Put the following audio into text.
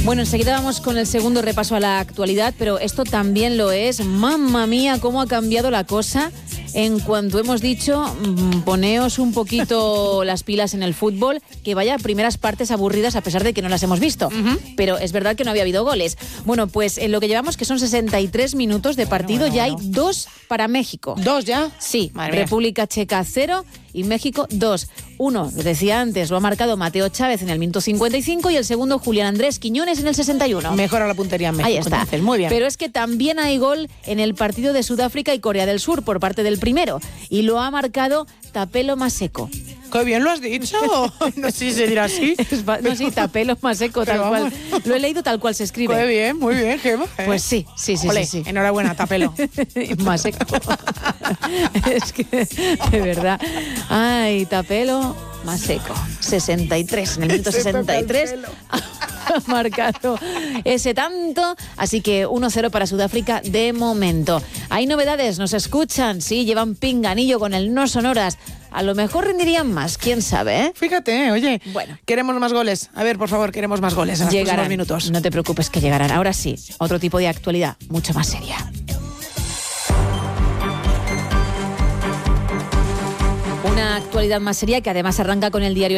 Bueno, enseguida vamos con el segundo repaso a la actualidad, pero esto también lo es. ¡Mamma mía, cómo ha cambiado la cosa! En cuanto hemos dicho, poneos un poquito las pilas en el fútbol, que vaya primeras partes aburridas a pesar de que no las hemos visto. Pero es verdad que no había habido goles. Bueno, pues en lo que llevamos, que son 63 minutos de partido, ya hay 2 para México. ¿2 ya? Sí, Madre República Checa 0 y México 2. Uno, lo decía antes, lo ha marcado Mateo Chávez en el minuto 55 y el segundo Julián Andrés Quiñones en el 61. Mejora la puntería en México. Ahí está. Entonces, muy bien. Pero es que también hay gol en el partido de Sudáfrica y Corea del Sur por parte del primero y lo ha marcado Tapelo Maseco. ¡Qué bien lo has dicho! No sé si se dirá así. No, sí, Tapelo Maseco, tal cual. Lo he leído tal cual se escribe. ¡Qué bien, muy bien, Gemma! Pues sí. Olé, sí. Enhorabuena, Tapelo. Maseco. Es que, de verdad. Ay, Tapelo Maseco. 63, en el minuto 63. Ha marcado ese tanto, así que 1-0 para Sudáfrica de momento. Hay novedades, nos escuchan, sí, llevan pinganillo con el no sonoras. A lo mejor rendirían más, quién sabe, ¿eh? Fíjate, oye, bueno, queremos más goles. A ver, por favor, queremos más goles en los próximos minutos. No te preocupes que llegarán. Ahora sí, otro tipo de actualidad, mucho más seria. Una actualidad más seria que además arranca con el diario